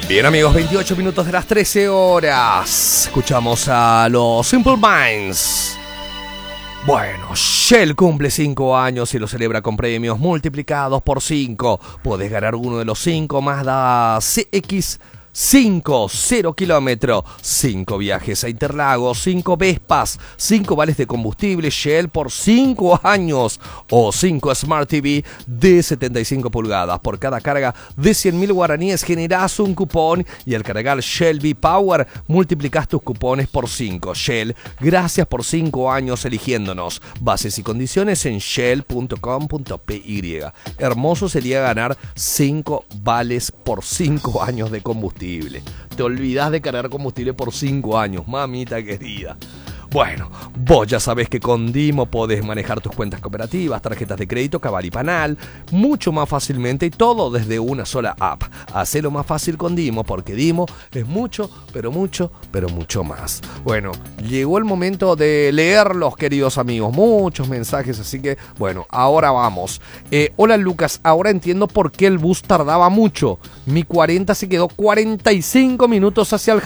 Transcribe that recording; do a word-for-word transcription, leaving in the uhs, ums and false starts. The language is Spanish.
Bien amigos, veintiocho minutos de las trece horas. Escuchamos a los Simple Minds. Bueno, Shell cumple cinco años y lo celebra con premios multiplicados por cinco. Podés ganar uno de los cinco Mazda C X cinco, cero kilómetros, cinco viajes a Interlagos, cinco Vespas, cinco vales de combustible Shell por cinco años o cinco Smart T V de setenta y cinco pulgadas. Por cada carga de cien mil guaraníes generás un cupón y al cargar Shell V-Power multiplicás tus cupones por cinco. Shell, gracias por cinco años eligiéndonos. Bases y condiciones en shell punto com punto p y. Hermoso sería ganar cinco vales por cinco años de combustible. Te olvidás de cargar combustible por cinco años, mamita querida. Bueno, vos ya sabés que con Dimo podés manejar tus cuentas cooperativas, tarjetas de crédito, Cabal y Panal, mucho más fácilmente y todo desde una sola app. Hacelo más fácil con Dimo, porque Dimo es mucho, pero mucho, pero mucho más. Bueno, llegó el momento de leerlos, queridos amigos. Muchos mensajes, así que, bueno, ahora vamos. Eh, hola Lucas, ahora entiendo por qué el bus tardaba mucho. Mi cuarenta se quedó cuarenta y cinco minutos hacia el